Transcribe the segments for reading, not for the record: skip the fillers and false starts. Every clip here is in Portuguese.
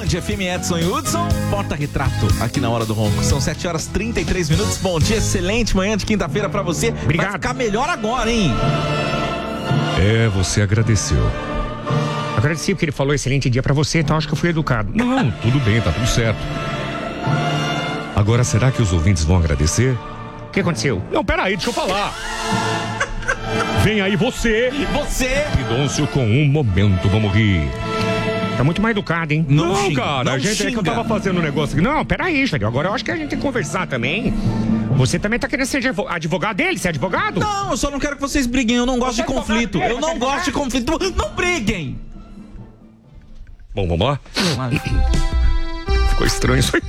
Band FM, Edson e Hudson, porta-retrato aqui na Hora do Ronco. São 7h33. Bom dia, excelente manhã de quinta-feira pra você. Obrigado. Vai ficar melhor agora, hein? Você agradeceu. Agradeci porque ele falou excelente dia pra você, então acho que eu fui educado. Não, tudo bem, tá tudo certo. Agora, será que os ouvintes vão agradecer? O que aconteceu? Não, peraí, deixa eu falar. Vem aí você. Pidôncio com um momento, vamos rir. Tá muito mais educado, hein? Não xinga, cara, não a gente xinga. é que eu tava fazendo um negócio aqui. Não, peraí, Xavier. Agora eu acho que a gente tem que conversar também. Você também tá querendo ser advogado dele? Você é advogado? Não, eu só não quero que vocês briguem. Eu não gosto de conflito. Eu não gosto de conflito. Não briguem. Bom, vamos lá? Ficou estranho isso aí.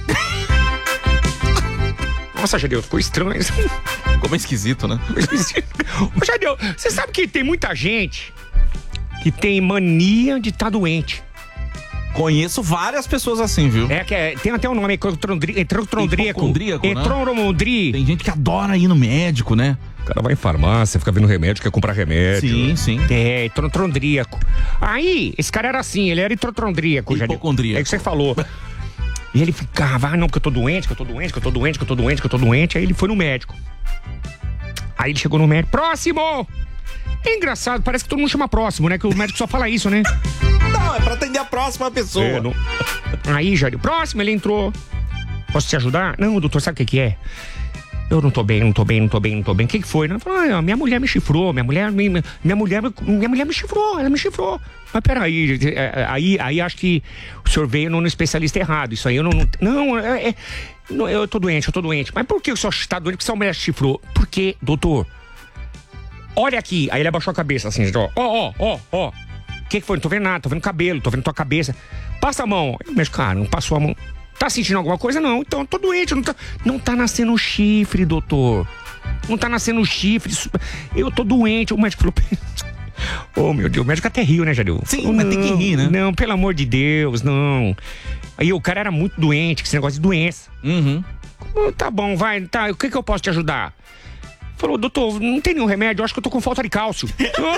Nossa, Jadeu, ficou estranho isso. Como é esquisito, né? Ô, Jadeu, você sabe que tem muita gente que tem mania de estar doente. Conheço várias pessoas assim, viu? Tem até um nome, Hipocondríaco, né? Tem gente que adora ir no médico, né? O cara vai em farmácia, fica vendo remédio, quer comprar remédio. Sim. Heterotrondríaco. Aí, esse cara era assim, ele era heterotrondríaco, Jadeu. Hipocondríaco. É o que você falou. E ele ficava, não, porque eu tô doente. Aí ele foi no médico. Aí ele chegou no médico, próximo! É engraçado, parece que todo mundo chama próximo, né? Que o médico só fala isso, né? Não, é pra atender a próxima pessoa. Aí, Jadeu, próximo, ele entrou. Posso te ajudar? Não, doutor, sabe o que é? Eu não tô bem. O que foi? Ele falou, minha mulher me chifrou, minha mulher me chifrou, ela me chifrou. Mas peraí, aí acho que o senhor veio no especialista errado. Isso aí eu não, eu tô doente. Mas por que o senhor está doente? Porque sua mulher chifrou. Por quê, doutor? Olha aqui. Aí ele abaixou a cabeça assim, ó. O que foi? Não tô vendo nada, tô vendo cabelo, tô vendo tua cabeça. Passa a mão. Mas, cara, não passou a mão. Tá sentindo alguma coisa? Não. Então, eu tô doente. Não tá nascendo chifre, doutor. Não tá nascendo chifre. Eu tô doente. O médico falou... Oh, meu Deus. O médico até riu, né, Jadeu? Sim, mas tem que rir, né? Não, pelo amor de Deus, não. Aí o cara era muito doente, com esse negócio de doença. Uhum. Tá bom, vai. Tá, o que eu posso te ajudar? Falou, doutor, não tem nenhum remédio, eu acho que eu tô com falta de cálcio.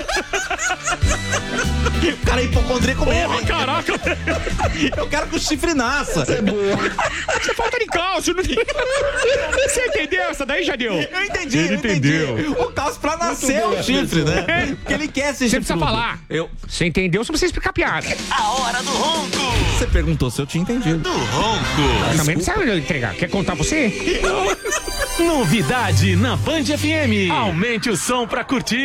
O cara é hipocondríaco mesmo. Porra, caraca! Eu quero que o chifre nasça. Você falta de cálcio. Não... Você entendeu essa daí, Jadeu? Eu entendi, Ele entendeu. O cálcio pra nascer o chifre, né? Porque ele quer ser Você chifrudo. precisa falar. Você entendeu, você precisa explicar a piada. A Hora do Ronco. Você perguntou se eu tinha entendido. Do Ronco. Também não sabe entregar. Quer contar você? Novidade na Band FM. Aumente o som pra curtir.